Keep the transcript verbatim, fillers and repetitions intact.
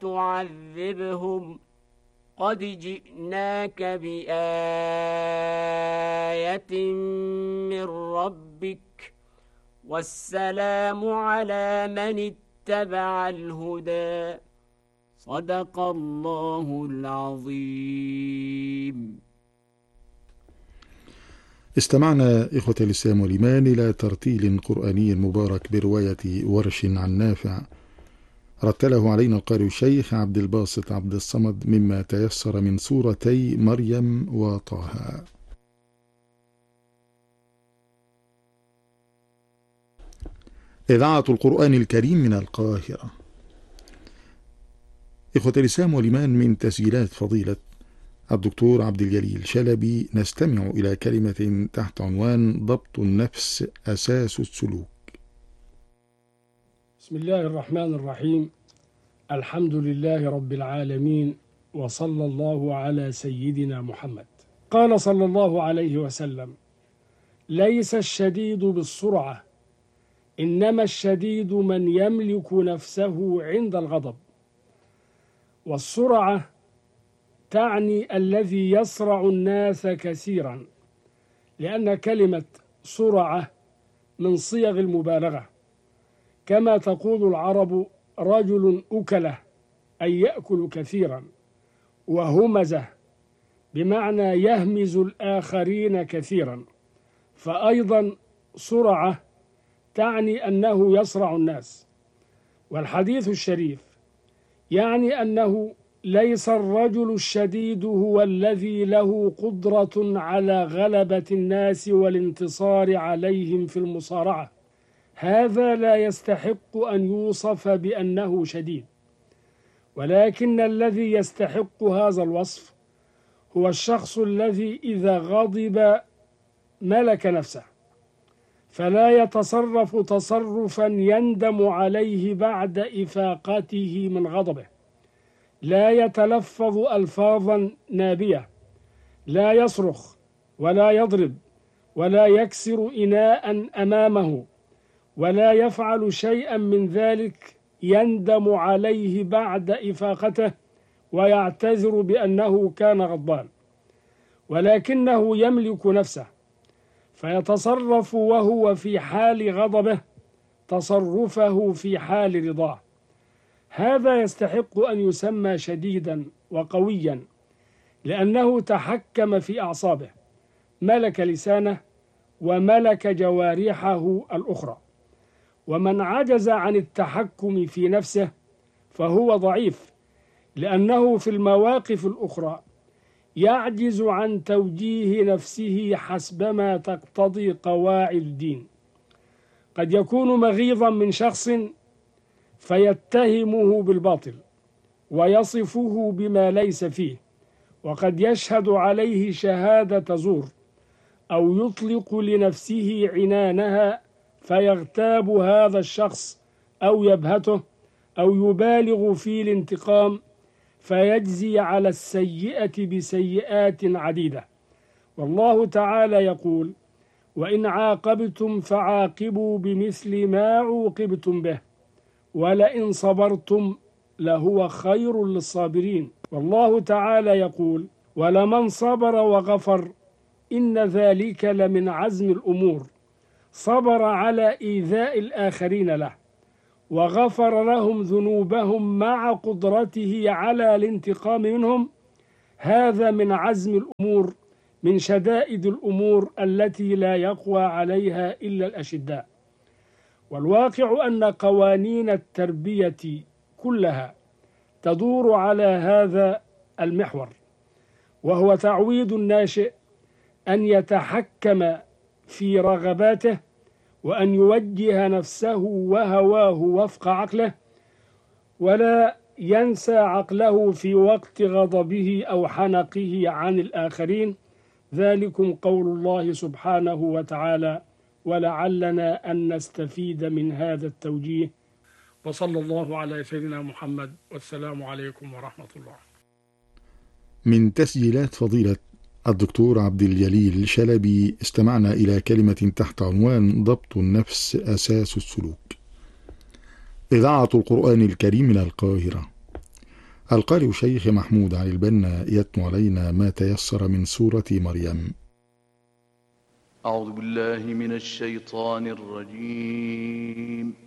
تعذبهم قد جئناك بآية من ربك والسلام على من اتبع الهدى صدق الله العظيم. استمعنا إخوة الإسلام والإيمان إلى ترتيل قرآني مبارك برواية ورش عن نافع، رتله علينا القارئ الشيخ عبد الباسط عبد الصمد مما تيسر من سورتي مريم وطه. إذاعة القرآن الكريم من القاهرة. إخوة الإسلام والإيمان، من تسجيلات فضيلة الدكتور عبد الجليل شلبي نستمع إلى كلمة تحت عنوان ضبط النفس أساس السلوك. بسم الله الرحمن الرحيم. الحمد لله رب العالمين، وصلى الله على سيدنا محمد. قال صلى الله عليه وسلم: ليس الشديد بالسرعة، إنما الشديد من يملك نفسه عند الغضب. والسرعة تعني الذي يسرع الناس كثيرا، لأن كلمة سرعة من صيغ المبالغة، كما تقول العرب رجل أكله أي يأكل كثيرا، وهمزة بمعنى يهمز الآخرين كثيرا، فأيضا سرعة تعني أنه يسرع الناس. والحديث الشريف يعني أنه ليس الرجل الشديد هو الذي له قدرة على غلبة الناس والانتصار عليهم في المصارعة، هذا لا يستحق أن يوصف بأنه شديد، ولكن الذي يستحق هذا الوصف هو الشخص الذي إذا غضب ملك نفسه، فلا يتصرف تصرفا يندم عليه بعد إفاقته من غضبه، لا يتلفظ ألفاظا نابية، لا يصرخ ولا يضرب ولا يكسر إناء أمامه، ولا يفعل شيئا من ذلك يندم عليه بعد إفاقته ويعتذر بأنه كان غضبان، ولكنه يملك نفسه فيتصرف وهو في حال غضبه تصرفه في حال رضاه. هذا يستحق أن يسمى شديدا وقويا، لأنه تحكم في أعصابه، ملك لسانه وملك جوارحه الأخرى. ومن عجز عن التحكم في نفسه فهو ضعيف، لأنه في المواقف الأخرى يعجز عن توجيه نفسه حسبما تقتضي قواعد الدين. قد يكون مغيظا من شخص فيتهمه بالباطل ويصفه بما ليس فيه، وقد يشهد عليه شهادة زور، أو يطلق لنفسه عنانها فيغتاب هذا الشخص أو يبهته أو يبالغ في الانتقام فيجزي على السيئة بسيئات عديدة. والله تعالى يقول: وإن عاقبتم فعاقبوا بمثل ما عوقبتم به ولئن صبرتم لهو خير للصابرين. والله تعالى يقول: ولمن صبر وغفر إن ذلك لمن عزم الأمور. صبر على إيذاء الآخرين له وغفر لهم ذنوبهم مع قدرته على الانتقام منهم، هذا من عزم الأمور، من شدائد الأمور التي لا يقوى عليها إلا الأشداء. والواقع أن قوانين التربية كلها تدور على هذا المحور، وهو تعويد الناشئ أن يتحكم في رغباته وأن يوجه نفسه وهواه وفق عقله، ولا ينسى عقله في وقت غضبه أو حنقه عن الآخرين. ذلكم قول الله سبحانه وتعالى: ولعلنا أن نستفيد من هذا التوجيه. وصلى الله على سيدنا محمد، والسلام عليكم ورحمة الله. من تسجيلات فضيلة الدكتور عبد الجليل شلبي استمعنا إلى كلمة تحت عنوان ضبط النفس أساس السلوك. إذاعة القرآن الكريم من القاهرة. القارئ الشيخ محمود علي البنا يتلو علينا ما تيسر من سورة مريم. أعوذ بالله من الشيطان الرجيم.